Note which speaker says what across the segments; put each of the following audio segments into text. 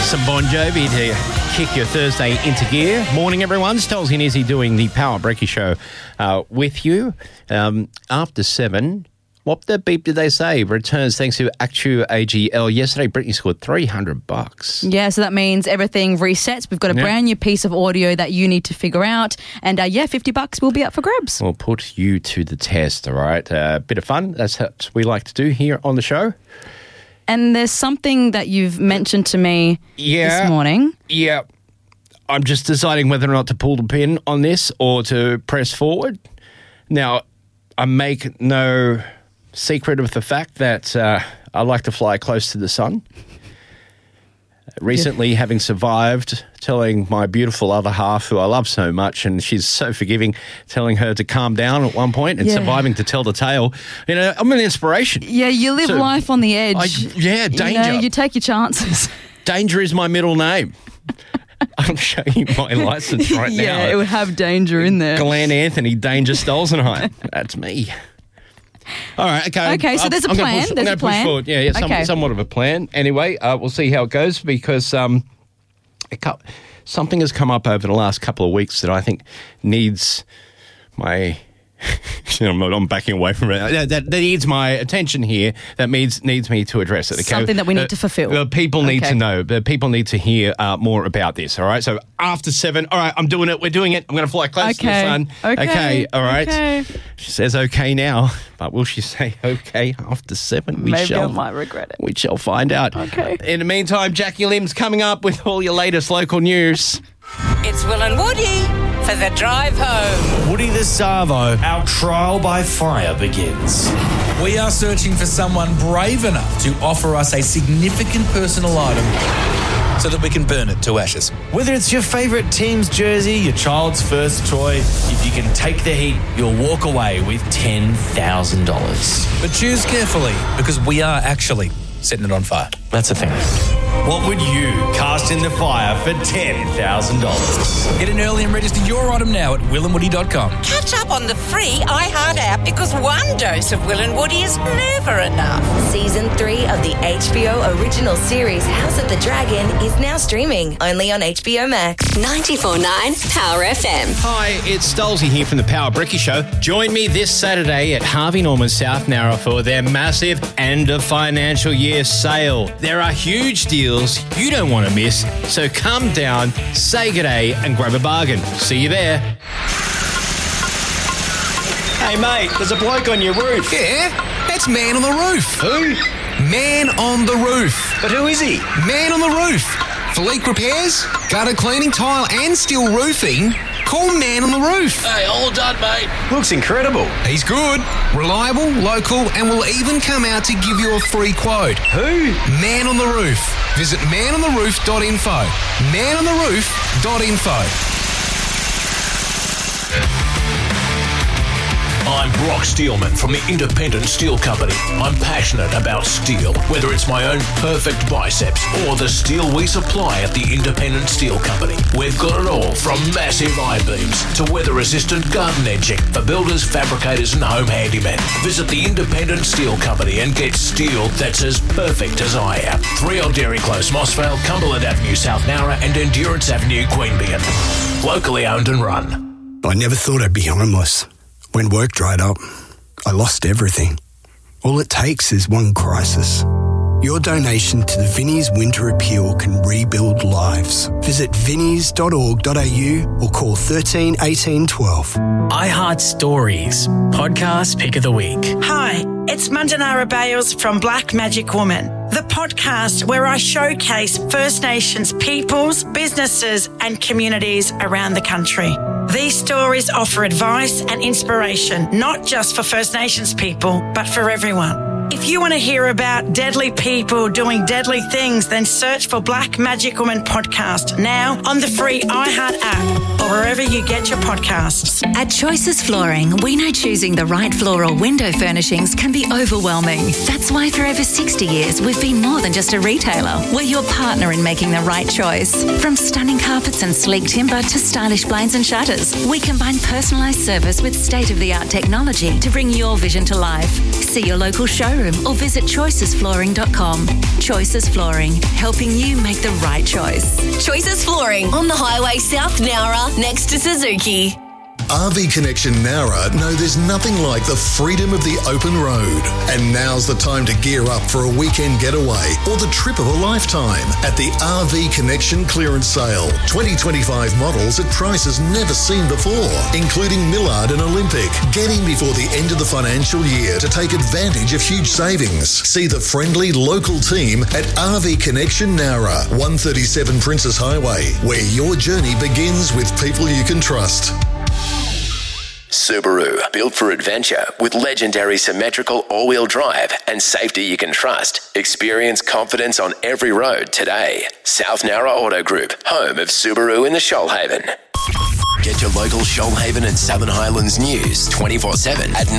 Speaker 1: Some Bon Jovi to kick your Thursday into gear. Morning, everyone. Stolzy and Izzy doing the Power Brekkie Show with you. After 7, what the beep did they say? Returns thanks to Actu AGL. Yesterday, Brittany scored $300.
Speaker 2: Yeah, so that means everything resets. We've got a brand new piece of audio that you need to figure out. And $50 will be up for grabs.
Speaker 1: We'll put you to the test, all right? Bit of fun. That's what we like to do here on the show.
Speaker 2: And there's something that you've mentioned to me this morning.
Speaker 1: Yeah. I'm just deciding whether or not to pull the pin on this or to press forward. Now, I make no secret of the fact that I like to fly close to the sun. Recently, having survived, telling my beautiful other half, who I love so much, and she's so forgiving, telling her to calm down at one point and surviving to tell the tale. You know, I'm an inspiration.
Speaker 2: Yeah, you live life on the edge.
Speaker 1: Danger.
Speaker 2: You know, you take your chances.
Speaker 1: Danger is my middle name. I'll show you my license right now.
Speaker 2: Yeah, it would have danger in there.
Speaker 1: Glenn Anthony, Danger Stolzenheim. That's me. All right, okay.
Speaker 2: Okay, so there's a plan.
Speaker 1: I'm going to push forward. Yeah, somewhat of a plan. Anyway, we'll see how it goes because something has come up over the last couple of weeks that I think needs my... I'm backing away from it. That needs my attention here. That needs me to address it. Okay?
Speaker 2: Something that we need to fulfill.
Speaker 1: People need to know. People need to hear more about this. All right. So after 7, all right, I'm doing it. We're doing it. I'm going to fly close to the sun. Okay. All right. Okay. She says okay now, but will she say okay after 7?
Speaker 2: Maybe I might regret it.
Speaker 1: We shall find out.
Speaker 2: Okay.
Speaker 1: In the meantime, Jackie Lim's coming up with all your latest local news.
Speaker 3: It's Will and Woody for the drive home.
Speaker 4: Woody the Savo, our trial by fire begins.
Speaker 5: We are searching for someone brave enough to offer us a significant personal item so that we can burn it to ashes.
Speaker 4: Whether it's your favourite team's jersey, your child's first toy, if you can take the heat, you'll walk away with $10,000.
Speaker 5: But choose carefully because we are actually setting it on fire.
Speaker 4: That's a thing. What would you cast in the fire for $10,000?
Speaker 5: Get in early and register your item now at willandwoody.com.
Speaker 3: Catch up on the free iHeart app because one dose of Will and Woody is never enough.
Speaker 6: Season 3 of the HBO original series House of the Dragon is now streaming only on HBO Max.
Speaker 7: 94.9 Power FM.
Speaker 1: Hi, it's Stolzy here from the Power Brekkie Show. Join me this Saturday at Harvey Norman South Narra for their massive end of financial year sale. There are huge deals you don't want to miss, so come down, say g'day and grab a bargain. See you there.
Speaker 4: Hey mate, there's a bloke on your roof.
Speaker 5: Yeah, that's Man on the Roof.
Speaker 4: Who?
Speaker 5: Man on the Roof.
Speaker 4: But who is he?
Speaker 5: Man on the Roof. For leak repairs, gutter cleaning, tile and steel roofing, call Man on the Roof.
Speaker 8: Hey, all done, mate.
Speaker 4: Looks incredible.
Speaker 5: He's good, reliable, local, and will even come out to give you a free quote.
Speaker 4: Who?
Speaker 5: Man on the Roof. Visit manontheRoof.info. manontheRoof.info.
Speaker 8: I'm Brock Steelman from the Independent Steel Company. I'm passionate about steel, whether it's my own perfect biceps or the steel we supply at the Independent Steel Company. We've got it all from massive I-beams to weather-resistant garden edging for builders, fabricators and home handymen. Visit the Independent Steel Company and get steel that's as perfect as I am. 3 Old Dairy Close, Mossvale, Cumberland Avenue, South Narra and Endurance Avenue, Queanbeyan. Locally owned and run.
Speaker 9: I never thought I'd be homeless. When work dried up, I lost everything. All it takes is one crisis. Your donation to the Vinnie's Winter Appeal can rebuild lives. Visit vinnies.org.au or call 13 18 12.
Speaker 10: iHeart Stories, podcast pick of the week.
Speaker 11: Hi, it's Mandanara Bales from Black Magic Woman, the podcast where I showcase First Nations peoples, businesses and communities around the country. These stories offer advice and inspiration, not just for First Nations people, but for everyone. If you want to hear about deadly people doing deadly things, then search for Black Magic Woman Podcast now on the free iHeart app or wherever you get your podcasts.
Speaker 7: At Choices Flooring, we know choosing the right floor or window furnishings can be overwhelming. That's why for over 60 years, we've been more than just a retailer. We're your partner in making the right choice. From stunning carpets and sleek timber to stylish blinds and shutters, we combine personalised service with state-of-the-art technology to bring your vision to life. See your local showroom showroom or visit choicesflooring.com. Choices Flooring, helping you make the right choice.
Speaker 6: Choices Flooring on the highway South Nowra next to Suzuki.
Speaker 12: RV Connection Nowra know there's nothing like the freedom of the open road. And now's the time to gear up for a weekend getaway or the trip of a lifetime at the RV Connection Clearance Sale. 2025 models at prices never seen before, including Millard and Olympic. Get in before the end of the financial year to take advantage of huge savings. See the friendly local team at RV Connection Nowra, 137 Princess Highway, where your journey begins with people you can trust.
Speaker 13: Subaru, built for adventure with legendary symmetrical all-wheel drive and safety you can trust. Experience confidence on every road today. South Nowra Auto Group, home of Subaru in the Shoalhaven. Get your local Shoalhaven and Southern Highlands news 24/7 at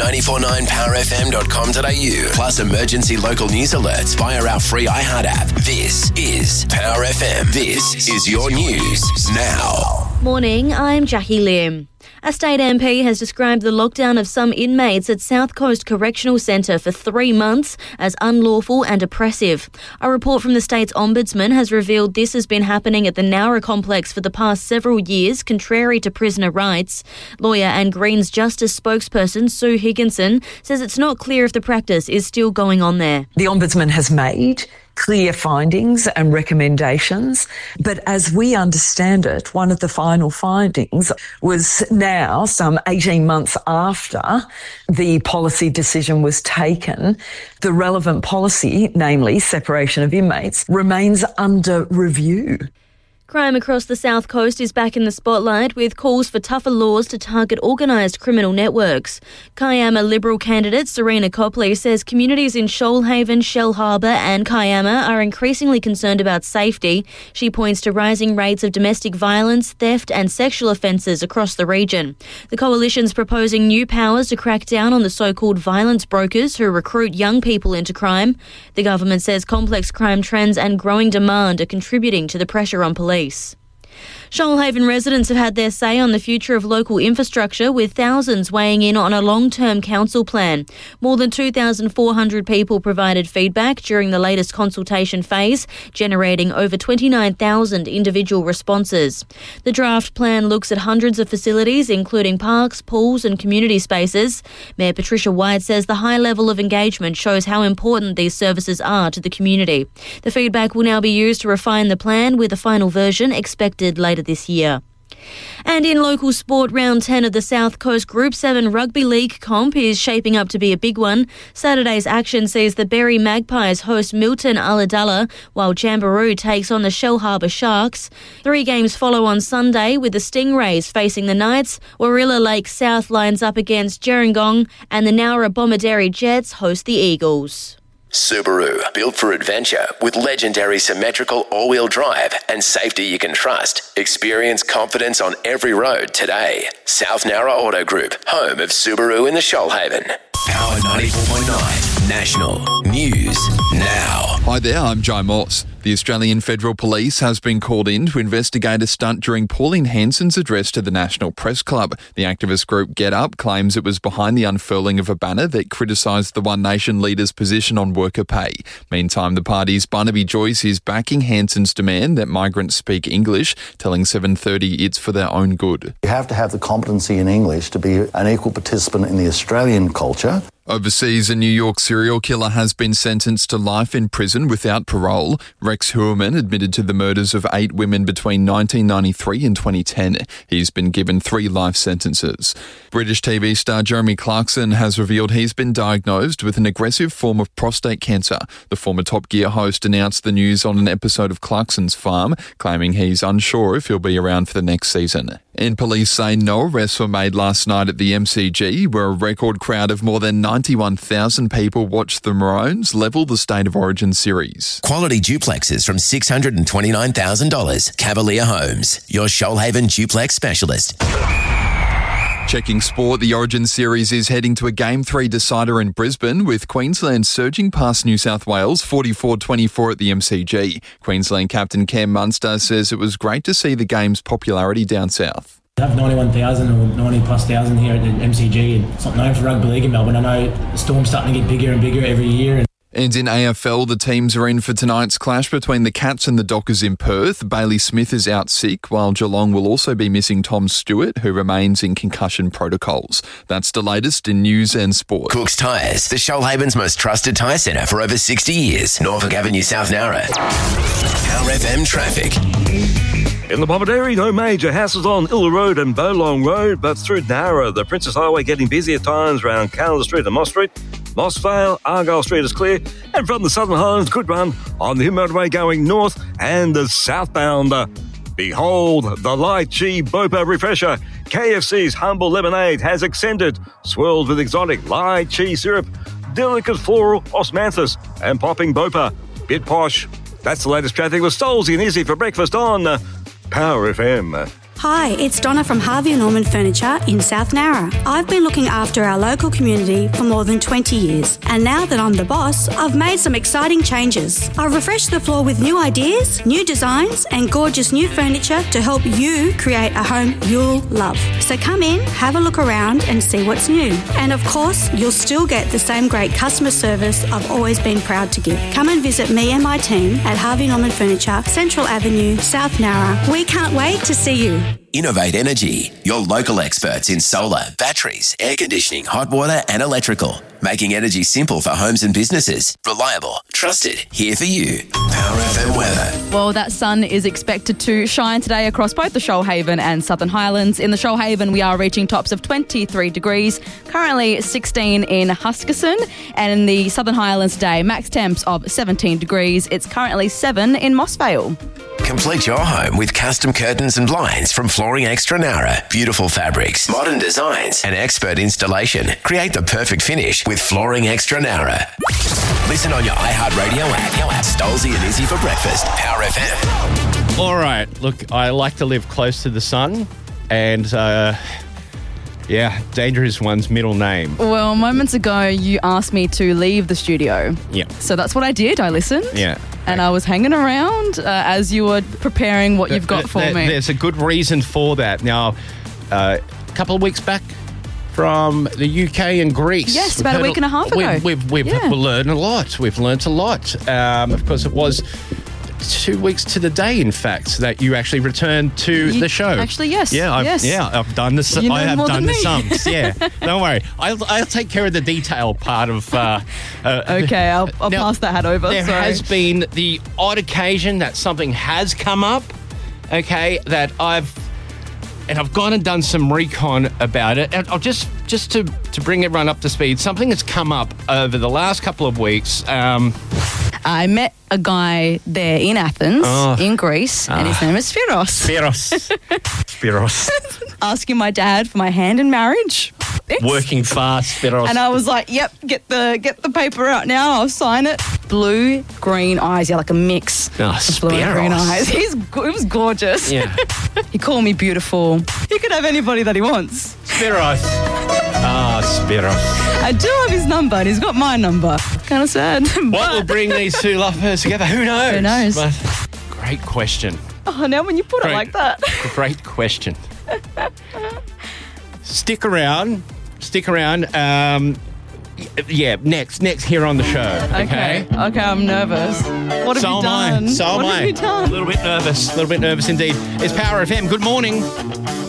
Speaker 13: 949powerfm.com.au. Plus emergency local news alerts via our free iHeart app. This is Power FM. This is your news now.
Speaker 14: Morning, I'm Jackie Lim. A state MP has described the lockdown of some inmates at South Coast Correctional Centre for 3 months as unlawful and oppressive. A report from the state's ombudsman has revealed this has been happening at the Nowra complex for the past several years, contrary to prisoner rights. Lawyer and Greens Justice spokesperson Sue Higginson says it's not clear if the practice is still going on there.
Speaker 15: The ombudsman has made clear findings and recommendations, but as we understand it, one of the final findings was now some 18 months after the policy decision was taken, the relevant policy, namely separation of inmates, remains under review.
Speaker 14: Crime across the South Coast is back in the spotlight with calls for tougher laws to target organised criminal networks. Kiama Liberal candidate Serena Copley says communities in Shoalhaven, Shellharbour and Kiama are increasingly concerned about safety. She points to rising rates of domestic violence, theft and sexual offences across the region. The coalition's proposing new powers to crack down on the so-called violence brokers who recruit young people into crime. The government says complex crime trends and growing demand are contributing to the pressure on police. Shoalhaven residents have had their say on the future of local infrastructure, with thousands weighing in on a long-term council plan. More than 2,400 people provided feedback during the latest consultation phase, generating over 29,000 individual responses. The draft plan looks at hundreds of facilities, including parks, pools and community spaces. Mayor Patricia White says the high level of engagement shows how important these services are to the community. The feedback will now be used to refine the plan, with a final version expected later this year. And in local sport, round 10 of the South Coast Group 7 Rugby League comp is shaping up to be a big one. Saturday's action sees the Berry Magpies host Milton Ulladulla, while Jamboree takes on the Shellharbour Sharks. 3 games follow on Sunday, with the Stingrays facing the Knights, Warilla Lake South lines up against Gerringong, and the Nowra Bomaderry Jets host the Eagles.
Speaker 13: Subaru, built for adventure with legendary symmetrical all-wheel drive and safety you can trust. Experience confidence on every road today. South Nowra Auto Group, home of Subaru in the Shoalhaven. Power 94.9 National News Now.
Speaker 16: Hi there, I'm Jai Moss. The Australian Federal Police has been called in to investigate a stunt during Pauline Hanson's address to the National Press Club. The activist group Get Up claims it was behind the unfurling of a banner that criticised the One Nation leader's position on worker pay. Meantime, the party's Barnaby Joyce is backing Hanson's demand that migrants speak English, telling 7:30 it's for their own good.
Speaker 17: You have to have the competency in English to be an equal participant in the Australian culture.
Speaker 16: Overseas, a New York serial killer has been sentenced to life in prison without parole. Rex Heuermann admitted to the murders of 8 women between 1993 and 2010. He's been given 3 life sentences. British TV star Jeremy Clarkson has revealed he's been diagnosed with an aggressive form of prostate cancer. The former Top Gear host announced the news on an episode of Clarkson's Farm, claiming he's unsure if he'll be around for the next season. And police say no arrests were made last night at the MCG, where a record crowd of more than 91,000 people watched the Maroons level the State of Origin series.
Speaker 13: Quality duplexes from $629,000. Cavalier Homes, your Shoalhaven duplex specialist.
Speaker 16: Checking sport, the Origin series is heading to a Game 3 decider in Brisbane, with Queensland surging past New South Wales 44-24 at the MCG. Queensland captain Cam Munster says it was great to see the game's popularity down south.
Speaker 18: have 91,000 or 90 plus thousand here at the MCG, and it's not known for rugby league in Melbourne. I know the Storm's starting to get bigger and bigger every year.
Speaker 16: And in AFL, the teams are in for tonight's clash between the Cats and the Dockers in Perth. Bailey Smith is out sick, while Geelong will also be missing Tom Stewart, who remains in concussion protocols. That's the latest in news and sport.
Speaker 13: Cook's Tyres, the Shoalhaven's most trusted tyre centre for over 60 years. Norfolk Avenue, South Nowra. Power FM traffic.
Speaker 19: In the Bomaderry, no major hassles on Illa Road and Bowlong Road, but through Nowra, the Princess Highway getting busy at times around Calendar Street and Moss Street. Mossvale, Argyle Street is clear, and from the Southern Highlands, good run on the motorway going north and the southbound. Behold, the Lychee Bopa refresher. KFC's Humble Lemonade has extended, swirled with exotic lychee syrup, delicate floral osmanthus, and popping Bopa. Bit posh. That's the latest traffic with Stolzy and Izzy for breakfast on Power FM.
Speaker 20: Hi, it's Donna from Harvey Norman Furniture in South Nowra. I've been looking after our local community for more than 20 years, and now that I'm the boss, I've made some exciting changes. I've refreshed the floor with new ideas, new designs, and gorgeous new furniture to help you create a home you'll love. So come in, have a look around, and see what's new. And of course, you'll still get the same great customer service I've always been proud to give. Come and visit me and my team at Harvey Norman Furniture, Central Avenue, South Nowra. We can't wait to see you.
Speaker 13: Innovate Energy, your local experts in solar, batteries, air conditioning, hot water and electrical. Making energy simple for homes and businesses. Reliable, trusted, here for you. Power FM weather.
Speaker 2: Well, that sun is expected to shine today across both the Shoalhaven and Southern Highlands. In the Shoalhaven, we are reaching tops of 23 degrees, currently 16 in Huskisson. And in the Southern Highlands today, max temps of 17 degrees. It's currently 7 in Mossvale.
Speaker 13: Complete your home with custom curtains and blinds from Flooring Extra Nowra. Beautiful fabrics, modern designs, and expert installation. Create the perfect finish with Flooring Extra Nowra. Listen on your iHeartRadio app. Stolzy and Izzy for breakfast. Power FM.
Speaker 1: All right. Look, I like to live close to the sun, and Dangerous One's middle name.
Speaker 2: Well, moments ago, you asked me to leave the studio.
Speaker 1: Yeah.
Speaker 2: So that's what I did. I listened.
Speaker 1: Yeah.
Speaker 2: And I was hanging around as you were preparing what you've got for me.
Speaker 1: There's a good reason for that. Now, a couple of weeks back from the UK and Greece.
Speaker 2: Yes, about a week and a half ago.
Speaker 1: We've learned a lot. We've learnt a lot. Of course, it was 2 weeks to the day, in fact, that you actually returned to the show.
Speaker 2: Actually, yes.
Speaker 1: I've done this.
Speaker 2: You know
Speaker 1: I have
Speaker 2: more
Speaker 1: done
Speaker 2: than
Speaker 1: the
Speaker 2: me.
Speaker 1: sums. Yeah, don't worry. I'll take care of the detail part of.
Speaker 2: Okay, I'll pass that hat over.
Speaker 1: There has been the odd occasion that something has come up. Okay, that I've gone and done some recon about it. And I'll just to bring everyone up to speed, something has come up over the last couple of weeks.
Speaker 2: I met a guy there in Athens, in Greece, and his name is Spiros.
Speaker 1: Spiros.
Speaker 2: Asking my dad for my hand in marriage.
Speaker 1: Working fast, Spiros.
Speaker 2: And I was like, yep, get the paper out now, I'll sign it. Blue, green eyes, like a mix of blue and green eyes. He was gorgeous.
Speaker 1: Yeah.
Speaker 2: He called me beautiful. He could have anybody that he wants.
Speaker 1: Spiros. Spiros.
Speaker 2: I do have his number, and he's got my number. Kind of sad.
Speaker 1: What will bring these two lovers together? Who knows?
Speaker 2: Who knows?
Speaker 1: But, great question.
Speaker 2: Oh, now when you put it like that.
Speaker 1: Great question. Stick around. Next here on the show.
Speaker 2: Okay, I'm nervous. What have you done?
Speaker 1: So am I.
Speaker 2: What have you done?
Speaker 1: A little bit nervous indeed. It's Power FM. Good morning.